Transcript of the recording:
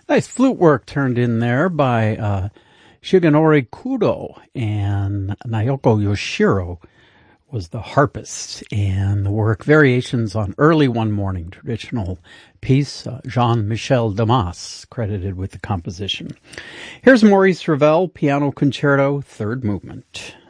Nice flute work turned in there by Shigenori Kudo, and Naoko Yoshiro was the harpist, and the work Variations on Early One Morning, traditional piece, Jean-Michel Damas, credited with the composition. Here's Maurice Ravel, Piano Concerto, third movement.